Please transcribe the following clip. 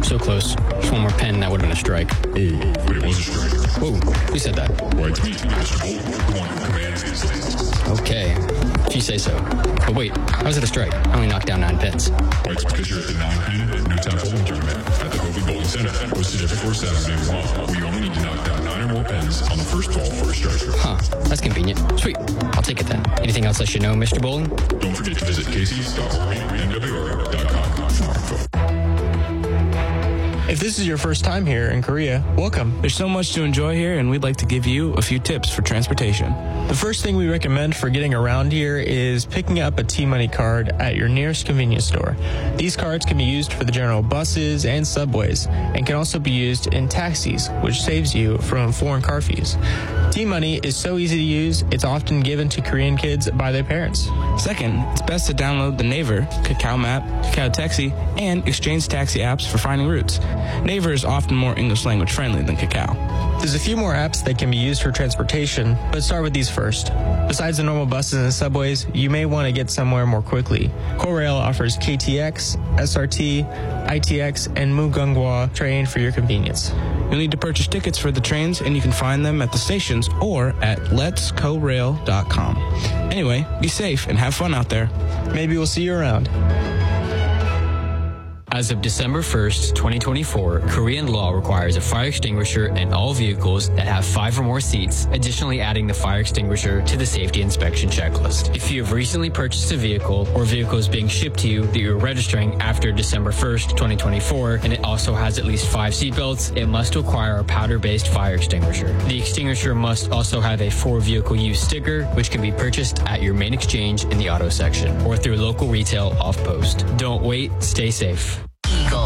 so close. Just one more pen and that would have been a strike. Oh, but it was a strike. Whoa, who said that? Why, it's me, Mr. Bolton, the one who commands these things. Okay, if you say so. But wait, how is it a strike? I only knocked down 9 pins. Why, it's because you're at the 9-pin Newtown Bowling Tournament at the Hovi Bowling Center, hosted every fourth Saturday of the month. We only need to knock down 9 or more pins on the first ball for a strike. Huh, that's convenient. Sweet, I'll take it then. Anything else I should know, Mr. Bowling? Don't forget to visit casey.org.com for more info. If this is your first time here in Korea, welcome. There's so much to enjoy here, and we'd like to give you a few tips for transportation. The first thing we recommend for getting around here is picking up a T-Money card at your nearest convenience store. These cards can be used for the general buses and subways, and can also be used in taxis, which saves you from foreign car fees. T-Money is so easy to use, it's often given to Korean kids by their parents. Second, it's best to download the Naver, Kakao Map, Kakao Taxi, and Exchange Taxi apps for finding routes. Naver is often more English language friendly than Kakao. There's a few more apps that can be used for transportation, but start with these first. Besides the normal buses and subways, you may want to get somewhere more quickly. Korail offers KTX, SRT, ITX, and Mugunghwa train for your convenience. You'll need to purchase tickets for the trains, and you can find them at the stations or at letscorail.com. Anyway, be safe and have fun out there. Maybe we'll see you around. As of December 1st, 2024, Korean law requires a fire extinguisher in all vehicles that have 5 or more seats, additionally adding the fire extinguisher to the safety inspection checklist. If you have recently purchased a vehicle or vehicle is being shipped to you that you're registering after December 1st, 2024, and it also has at least 5 seatbelts, it must require a powder-based fire extinguisher. The extinguisher must also have a for vehicle use sticker, which can be purchased at your main exchange in the auto section or through local retail off-post. Don't wait, stay safe.